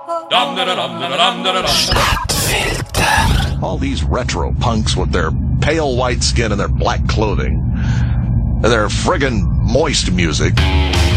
Stadtfilter. All these retro punks with their pale white skin and their black clothing and their friggin' moist music.